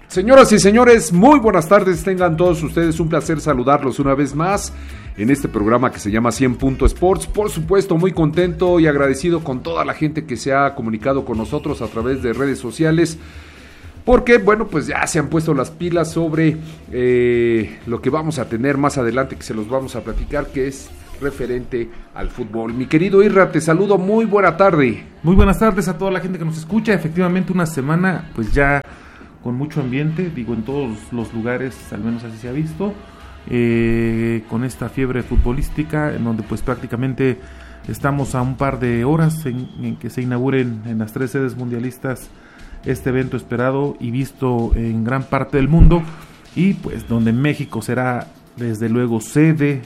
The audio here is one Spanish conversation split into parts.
Señoras y señores, muy buenas tardes, tengan todos ustedes un placer saludarlos una vez más en este programa que se llama 100 Sports. Por supuesto, muy contento y agradecido con toda la gente que se ha comunicado con nosotros a través de redes sociales, porque, bueno, pues ya se han puesto las pilas sobre lo que vamos a tener más adelante, que se los vamos a platicar, que es referente al fútbol. Mi querido Irra, te saludo, muy buena tarde. Muy buenas tardes a toda la gente que nos escucha. Efectivamente, una semana, pues ya con mucho ambiente, digo, en todos los lugares, al menos así se ha visto, con esta fiebre futbolística, en donde pues prácticamente estamos a un par de horas en que se inauguren en las 3 sedes mundialistas este evento esperado y visto en gran parte del mundo, y pues donde México será desde luego sede,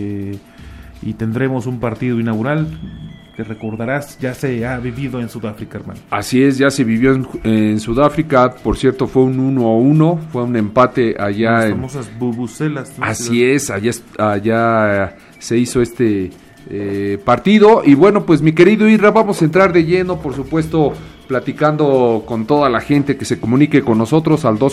y tendremos un partido inaugural que recordarás, ya se ha vivido en Sudáfrica, hermano. Así es, ya se vivió en Sudáfrica, por cierto fue un 1-1, fue un empate allá. Las famosas bubucelas, ¿no? Así es, allá se hizo este partido, y bueno, pues mi querido Irra, vamos a entrar de lleno, por supuesto, platicando con toda la gente que se comunique con nosotros al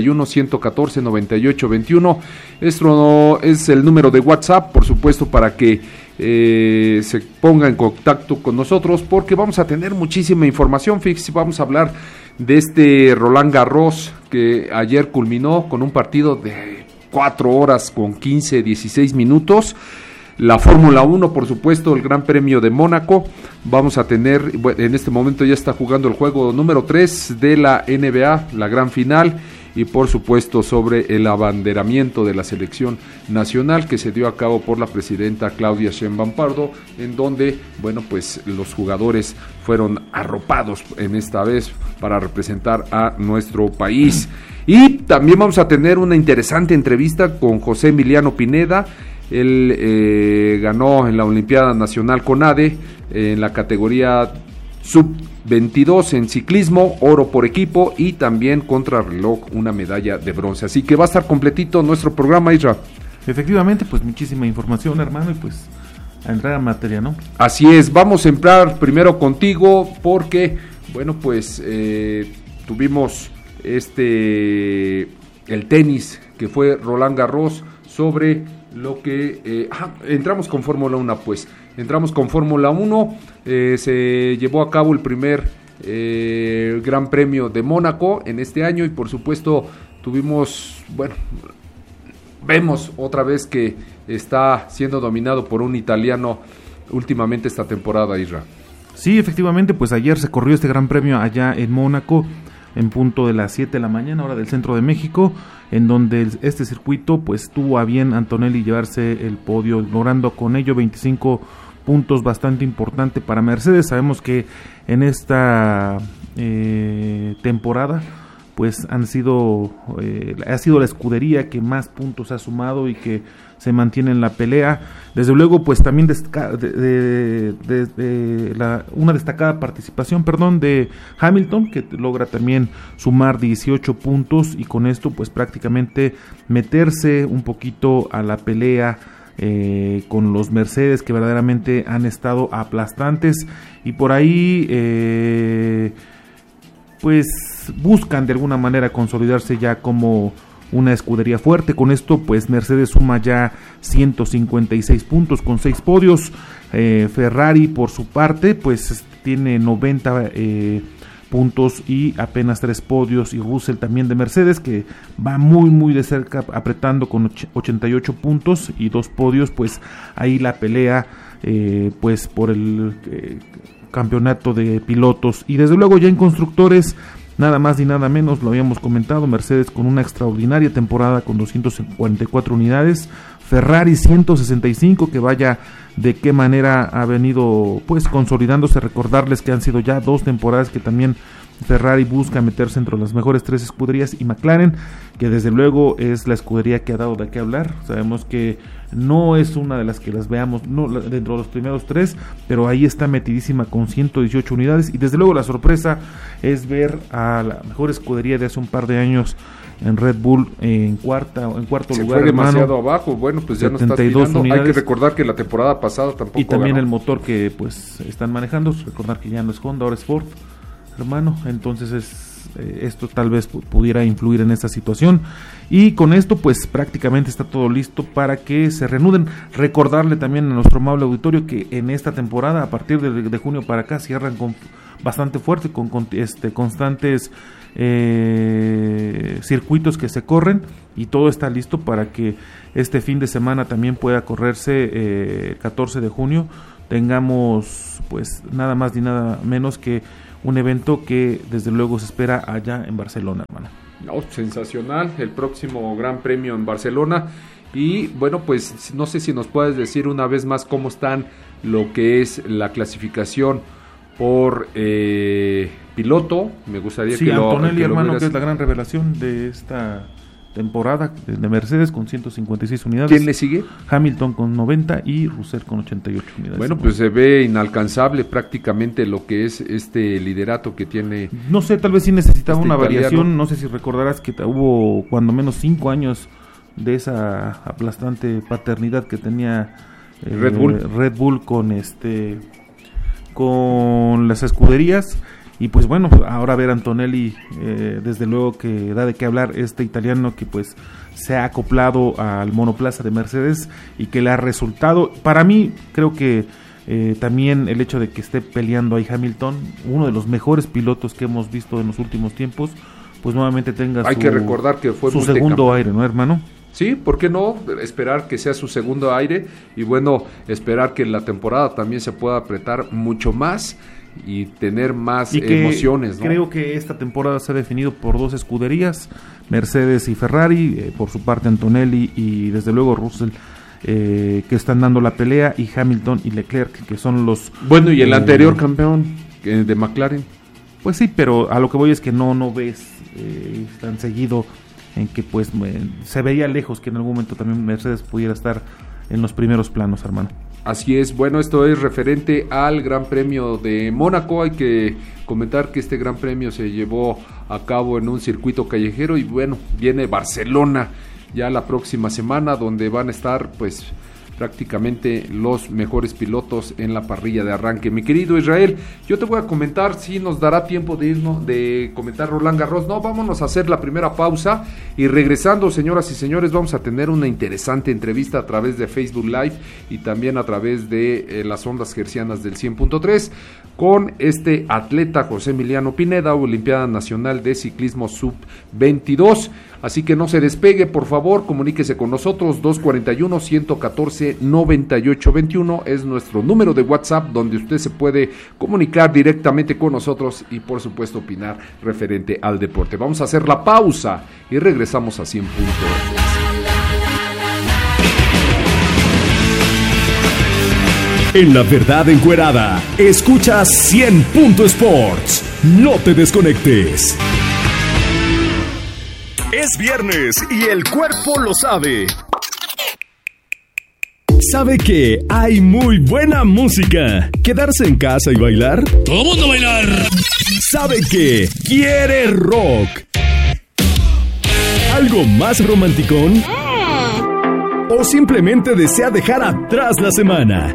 241-114-9821, esto es el número de WhatsApp, por supuesto, para que se ponga en contacto con nosotros, porque vamos a tener muchísima información. Fíjense, vamos a hablar de este Roland Garros, que ayer culminó con un partido de 4 horas con 16 minutos, la Fórmula 1, por supuesto, el Gran Premio de Mónaco. Vamos a tener, en este momento ya está jugando el juego número 3 de la NBA, la gran final, y por supuesto sobre el abanderamiento de la selección nacional que se dio a cabo por la presidenta Claudia Sheinbaum Pardo, en donde, bueno, pues los jugadores fueron arropados en esta vez para representar a nuestro país. Y también vamos a tener una interesante entrevista con José Emiliano Pineda. Él ganó en la Olimpiada Nacional CONADE en la categoría sub-22 en ciclismo, oro por equipo, y también contrarreloj, una medalla de bronce. Así que va a estar completito nuestro programa, Isra. Efectivamente, pues muchísima información, hermano, y pues a entrar en materia, ¿no? Así es, vamos a entrar primero contigo porque, bueno, pues tuvimos el tenis, que fue Roland Garros, sobre lo que entramos con Fórmula 1, pues entramos con Fórmula 1, se llevó a cabo el primer Gran Premio de Mónaco en este año, y por supuesto vemos otra vez que está siendo dominado por un italiano últimamente esta temporada, Isra. Sí, efectivamente, pues ayer se corrió este Gran Premio allá en Mónaco, en punto de las 7 de la mañana, hora del centro de México, en donde este circuito pues tuvo a bien Antonelli llevarse el podio, logrando con ello 25 puntos, bastante importante para Mercedes. Sabemos que en esta temporada pues ha sido la escudería que más puntos ha sumado y que se mantiene en la pelea. Desde luego, pues también una destacada participación, de Hamilton, que logra también sumar 18 puntos y con esto pues prácticamente meterse un poquito a la pelea con los Mercedes, que verdaderamente han estado aplastantes, y por ahí pues buscan de alguna manera consolidarse ya como una escudería fuerte. Con esto pues Mercedes suma ya 156 puntos con 6 podios. Ferrari por su parte pues tiene 90 puntos y apenas 3 podios, y Russell también de Mercedes, que va muy de cerca apretando con 88 puntos y 2 podios, pues ahí la pelea pues por el campeonato de pilotos. Y desde luego ya en constructores, nada más ni nada menos, lo habíamos comentado, Mercedes con una extraordinaria temporada con 244 unidades, Ferrari 165, que vaya de qué manera ha venido pues consolidándose. Recordarles que han sido ya 2 temporadas que también Ferrari busca meterse entre las mejores 3 escuderías, y McLaren, que desde luego es la escudería que ha dado de qué hablar. Sabemos que no es una de las que las veamos dentro de los primeros 3, pero ahí está metidísima con 118 unidades, y desde luego la sorpresa es ver a la mejor escudería de hace un par de años en Red Bull en cuarto se lugar, fue demasiado hermano, abajo. Bueno, pues ya no está 72 tirando. unidades. Hay que recordar que la temporada pasada tampoco y también ganó. el motor que pues están manejando, recordar que ya no es Honda, ahora es Ford, hermano. Entonces es esto tal vez pudiera influir en esta situación. Y con esto pues prácticamente está todo listo para que se reanuden. Recordarle también a nuestro amable auditorio que en esta temporada, a partir de junio para acá, cierran con bastante fuerte, con constantes circuitos que se corren, y todo está listo para que este fin de semana también pueda correrse. El 14 de junio tengamos pues nada más ni nada menos que un evento que desde luego se espera allá en Barcelona, hermano. No, sensacional, el próximo Gran Premio en Barcelona. Y bueno, pues no sé si nos puedes decir una vez más cómo están lo que es la clasificación por piloto. Me gustaría que Antonelli, hermano, que es la gran revelación de esta temporada de Mercedes con 156 unidades. ¿Quién le sigue? Hamilton con 90 y Russell con 88 unidades. Bueno, pues se ve inalcanzable prácticamente lo que es este liderato que tiene. No sé, tal vez sí necesitaba una italiano. variación. No sé si recordarás que hubo cuando menos 5 años de esa aplastante paternidad que tenía Red Bull con las escuderías. Y pues bueno, ahora ver a Antonelli, desde luego que da de qué hablar, este italiano que pues se ha acoplado al monoplaza de Mercedes y que le ha resultado. Para mí, creo que también el hecho de que esté peleando ahí Hamilton, uno de los mejores pilotos que hemos visto en los últimos tiempos, pues nuevamente tenga que recordar que fue su segundo aire, ¿no, hermano? Sí, ¿por qué no? Esperar que sea su segundo aire y bueno, esperar que la temporada también se pueda apretar mucho más y tener más emociones, ¿no? Creo que esta temporada se ha definido por 2 escuderías, Mercedes y Ferrari, por su parte Antonelli y desde luego Russell, que están dando la pelea, y Hamilton y Leclerc, que son los... Bueno, y el anterior campeón de McLaren. Pues sí, pero a lo que voy es que no ves tan seguido en que pues se veía lejos que en algún momento también Mercedes pudiera estar en los primeros planos, hermano. Así es, bueno, esto es referente al Gran Premio de Mónaco. Hay que comentar que este Gran Premio se llevó a cabo en un circuito callejero y bueno, viene Barcelona ya la próxima semana, donde van a estar pues prácticamente los mejores pilotos en la parrilla de arranque. Mi querido Israel, yo te voy a comentar, si nos dará tiempo de irnos, de comentar Roland Garros. No, vámonos a hacer la primera pausa y regresando, señoras y señores, vamos a tener una interesante entrevista a través de Facebook Live y también a través de las ondas hercianas del 100.3 con este atleta José Emiliano Pineda, Olimpiada Nacional de Ciclismo Sub-22. Así que no se despegue, por favor, comuníquese con nosotros, 241-114-9821 es nuestro número de WhatsApp, donde usted se puede comunicar directamente con nosotros y por supuesto opinar referente al deporte. Vamos a hacer la pausa y regresamos a 100 puntos. En La Verdad Encuerada, escuchas 100 Punto Sports. No te desconectes. Es viernes y el cuerpo lo sabe. ¿Sabe que hay muy buena música? ¿Quedarse en casa y bailar? ¡Todo mundo bailar! ¿Sabe que quiere rock? ¿Algo más romanticón? ¿O simplemente desea dejar atrás la semana?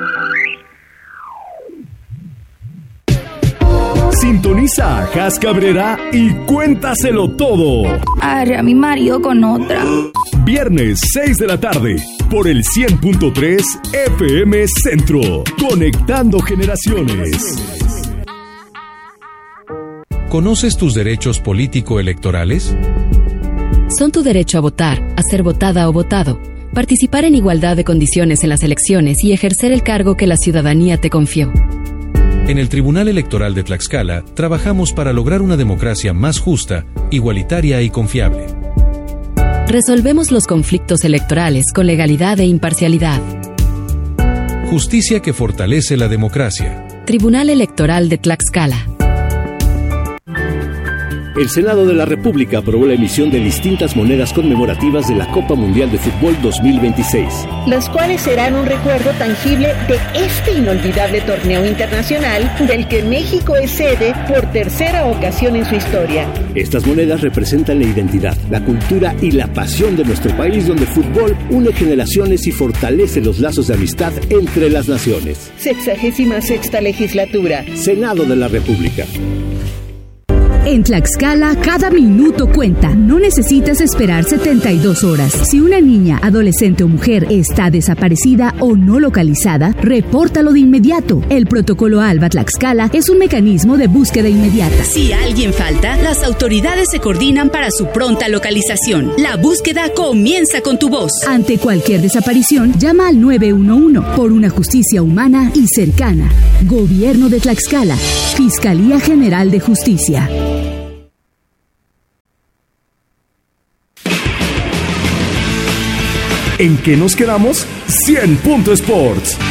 Sintoniza a Jas Cabrera y cuéntaselo todo. Arre a mi marido con otra. Viernes 6 de la tarde por el 100.3 FM Centro. Conectando generaciones. ¿Conoces tus derechos político-electorales? Son tu derecho a votar, a ser votada o votado, participar en igualdad de condiciones en las elecciones y ejercer el cargo que la ciudadanía te confió. En el Tribunal Electoral de Tlaxcala, trabajamos para lograr una democracia más justa, igualitaria y confiable. Resolvemos los conflictos electorales con legalidad e imparcialidad. Justicia que fortalece la democracia. Tribunal Electoral de Tlaxcala. El Senado de la República aprobó la emisión de distintas monedas conmemorativas de la Copa Mundial de Fútbol 2026. Las cuales serán un recuerdo tangible de este inolvidable torneo internacional del que México es sede por tercera ocasión en su historia. Estas monedas representan la identidad, la cultura y la pasión de nuestro país, donde el fútbol une generaciones y fortalece los lazos de amistad entre las naciones. 66ª legislatura. Senado de la República. En Tlaxcala, cada minuto cuenta. No necesitas esperar 72 horas. Si una niña, adolescente o mujer está desaparecida o no localizada, repórtalo de inmediato. El protocolo ALBA Tlaxcala es un mecanismo de búsqueda inmediata. Si alguien falta, las autoridades se coordinan para su pronta localización. La búsqueda comienza con tu voz. Ante cualquier desaparición, llama al 911 por una justicia humana y cercana. Gobierno de Tlaxcala. Fiscalía General de Justicia. ¿En qué nos quedamos? 100 Punto Sports.